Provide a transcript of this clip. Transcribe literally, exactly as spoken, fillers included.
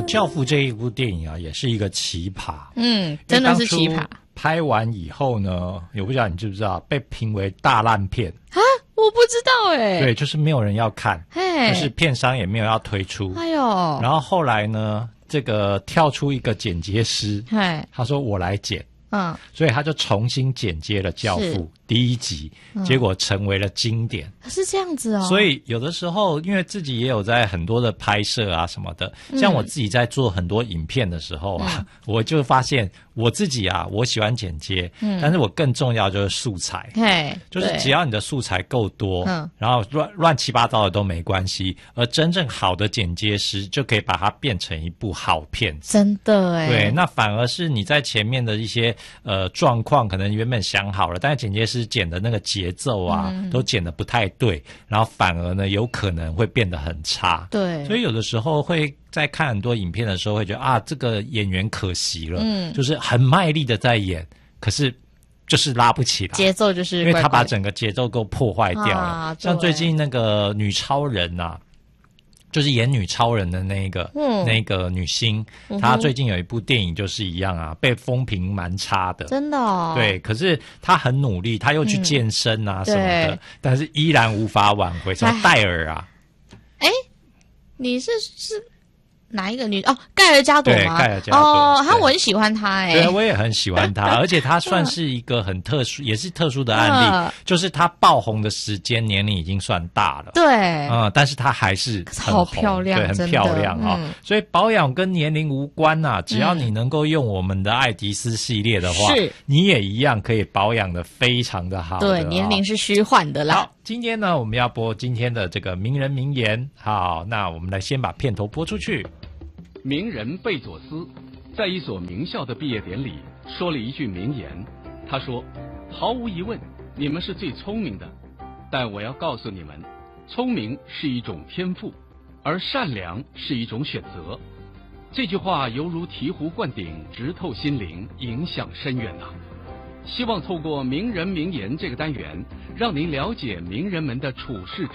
教父》这一部电影啊，也是一个奇葩。 嗯，真的是奇葩。 拍完以后呢，我不知道你知不知道，被评为大烂片啊！我不知道哎、欸。 对，就是没有人要看，就是片商也没有要推出。 哎呦！ 然后后来呢，这个跳出一个剪接师，他说我来剪。嗯，所以他就重新剪接了《教父》第一集、嗯，结果成为了经典。 是这样子哦。 所以有的时候，因为自己也有在很多的拍摄啊什么的，像我自己在做很多影片的时候啊，嗯、我就发现我自己啊，我喜欢剪接，嗯，但是我更重要就是素材， 对， 就是只要你的素材够多，嗯，然后乱乱七八糟的都没关系，而真正好的剪接师就可以把它变成一部好片子。 真的哎， 对，那反而是你在前面的一些呃状况，可能原本想好了，但是剪接师剪的那个节奏啊，嗯、都剪得不太对，然后反而呢有可能会变得很差。 对， 所以有的时候会在看很多影片的时候，会觉得啊，这个演员可惜了，嗯，就是很卖力的在演，可是就是拉不起来， 节奏就是怪怪， 因为他把整个节奏给破坏掉了。啊、像最近那个女超人啊。就是演女超人的那个、嗯、那个女星、嗯，她最近有一部电影就是一样啊，被风评蛮差的， 真的哦。 对，可是她很努力，她又去健身啊、嗯、什么的，但是依然无法挽回。什么戴尔啊？ 哎，你是是哪一个女？哦，盖尔加朵吗？ 对，盖尔加朵。 哦，他我很喜欢他哎、欸。 对，我也很喜欢他，而且他算是一个很特殊，也是特殊的案例，嗯、就是他爆红的时间年龄已经算大了。 对， 嗯，但是他还是很好漂亮， 对，很漂亮啊、哦嗯。所以保养跟年龄无关呐、啊，只要你能够用我们的爱迪丝系列的话， 是， 你也一样可以保养的非常的好的、哦。 对，年龄是虚幻的啦。 好，今天呢，我们要播今天的这个名人名言。好，那我们来先把片头播出去。 名人贝佐斯在一所名校的毕业典礼说了一句名言，他说：毫无疑问，你们是最聪明的，但我要告诉你们，聪明是一种天赋，而善良是一种选择。这句话犹如醍醐灌顶，直透心灵，影响深远啊！希望透过名人名言这个单元，让您了解名人们的处世